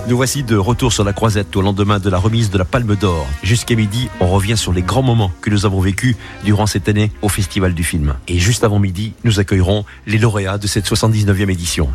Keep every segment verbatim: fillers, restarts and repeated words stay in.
Nous voici de retour sur la Croisette au lendemain de la remise de la Palme d'Or. Jusqu'à midi, on revient sur les grands moments que nous avons vécus durant cette année au Festival du film. Et juste avant midi, nous accueillerons les lauréats de cette soixante-dix-neuvième édition.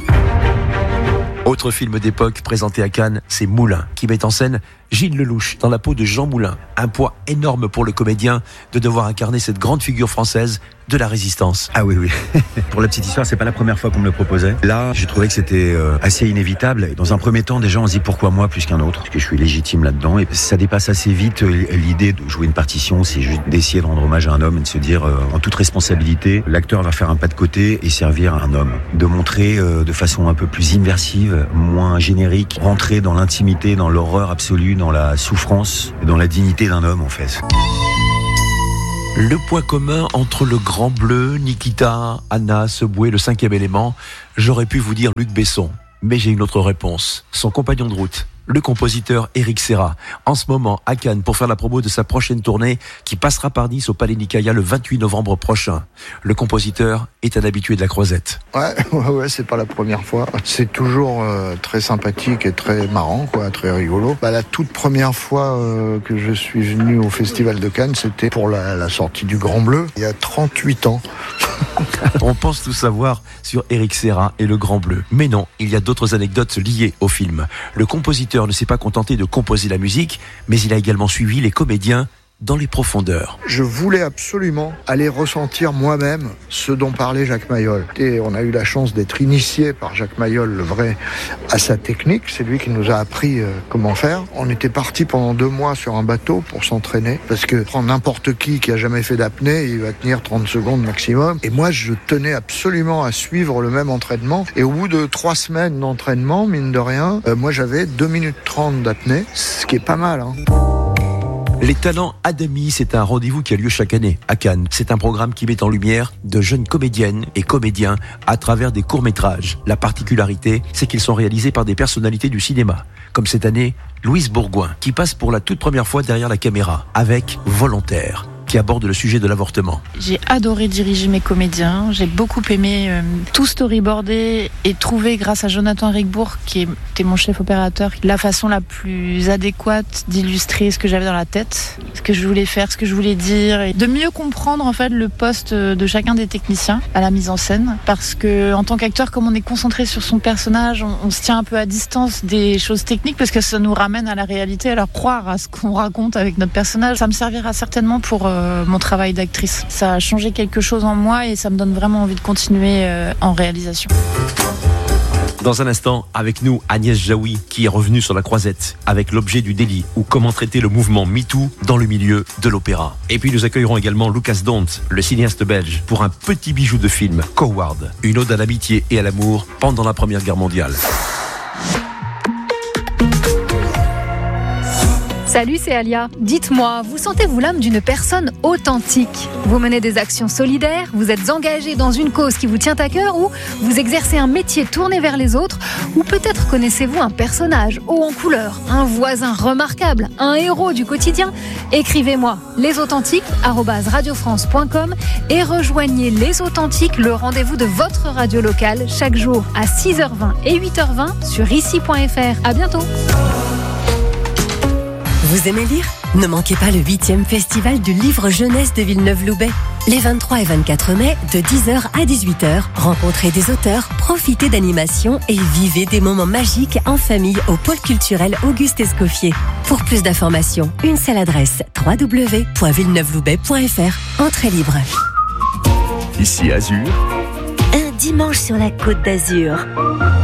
Autre film d'époque présenté à Cannes, c'est Moulin, qui met en scène Gilles Lelouch dans la peau de Jean Moulin. Un poids énorme pour le comédien de devoir incarner cette grande figure française de la résistance. Ah oui, oui. Pour la petite histoire, c'est pas la première fois qu'on me le proposait. Là, j'ai trouvé que c'était euh, assez inévitable. Dans un premier temps, déjà, on se dit pourquoi moi plus qu'un autre, parce que je suis légitime là-dedans. Et ça dépasse assez vite euh, l'idée de jouer une partition, c'est juste d'essayer de rendre hommage à un homme et de se dire, euh, en toute responsabilité, l'acteur va faire un pas de côté et servir un homme. De montrer euh, de façon un peu plus immersive, moins générique, rentrer dans l'intimité, dans l'horreur absolue, dans la souffrance et dans la dignité d'un homme, en fait. Le point commun entre le Grand Bleu, Nikita, Anna, Seboué, le cinquième élément, j'aurais pu vous dire Luc Besson, mais j'ai une autre réponse. Son compagnon de route, le compositeur Éric Serra, en ce moment à Cannes pour faire la promo de sa prochaine tournée qui passera par Nice au Palais Nicaïa le vingt-huit novembre prochain. Le compositeur est un habitué de la Croisette. Ouais, ouais, ouais, c'est pas la première fois. C'est toujours euh, très sympathique et très marrant, quoi, très rigolo. Bah, la toute première fois euh, que je suis venu au Festival de Cannes, c'était pour la, la sortie du Grand Bleu, il y a trente-huit ans. On pense tout savoir sur Éric Serra et le Grand Bleu. Mais non, il y a d'autres anecdotes liées au film. Le compositeur ne s'est pas contenté de composer la musique, mais il a également suivi les comédiens dans les profondeurs. Je voulais absolument aller ressentir moi-même ce dont parlait Jacques Mayol. Et on a eu la chance d'être initié par Jacques Mayol, le vrai, à sa technique. C'est lui qui nous a appris euh, comment faire. On était parti pendant deux mois sur un bateau pour s'entraîner, parce que prendre n'importe qui qui a jamais fait d'apnée, il va tenir trente secondes maximum. Et moi, je tenais absolument à suivre le même entraînement. Et au bout de trois semaines d'entraînement, mine de rien, euh, moi j'avais deux minutes trente d'apnée, ce qui est pas mal, hein. Les talents Adami, c'est un rendez-vous qui a lieu chaque année à Cannes. C'est un programme qui met en lumière de jeunes comédiennes et comédiens à travers des courts-métrages. La particularité, c'est qu'ils sont réalisés par des personnalités du cinéma. Comme cette année, Louise Bourgoin, qui passe pour la toute première fois derrière la caméra, avec Volontaire, qui aborde le sujet de l'avortement. J'ai adoré diriger mes comédiens, j'ai beaucoup aimé euh, tout storyboarder et trouver, grâce à Jonathan Rigbourg, qui était mon chef opérateur, la façon la plus adéquate d'illustrer ce que j'avais dans la tête, ce que je voulais faire, ce que je voulais dire, et de mieux comprendre en fait le poste de chacun des techniciens à la mise en scène, parce que en tant qu'acteur, comme on est concentré sur son personnage, on, on se tient un peu à distance des choses techniques, parce que ça nous ramène à la réalité, alors croire à ce qu'on raconte avec notre personnage. Ça me servira certainement pour euh, mon travail d'actrice. Ça a changé quelque chose en moi et ça me donne vraiment envie de continuer euh, en réalisation. Dans un instant, avec nous, Agnès Jaoui, qui est revenue sur la Croisette avec l'objet du délit, ou comment traiter le mouvement MeToo dans le milieu de l'opéra. Et puis nous accueillerons également Lucas Dont, le cinéaste belge, pour un petit bijou de film, Coward, une ode à l'amitié et à l'amour pendant la Première Guerre mondiale. Salut, c'est Alia. Dites-moi, vous sentez-vous l'âme d'une personne authentique ? Vous menez des actions solidaires, vous êtes engagé dans une cause qui vous tient à cœur, ou vous exercez un métier tourné vers les autres, ou peut-être connaissez-vous un personnage haut en couleur, un voisin remarquable, un héros du quotidien ? Écrivez-moi lesauthentiques arobase radiofrance point com et rejoignez Les Authentiques, le rendez-vous de votre radio locale, chaque jour à six heures vingt et huit heures vingt sur ici point f r. À bientôt. Vous aimez lire ? Ne manquez pas le huitième festival du livre jeunesse de Villeneuve-Loubet. Les vingt-trois et vingt-quatre mai, de dix heures à dix-huit heures, rencontrez des auteurs, profitez d'animations et vivez des moments magiques en famille au pôle culturel Auguste Escoffier. Pour plus d'informations, une seule adresse, w w w point villeneuve loubet point f r. Entrée libre. Ici Azur. Un dimanche sur la Côte d'Azur.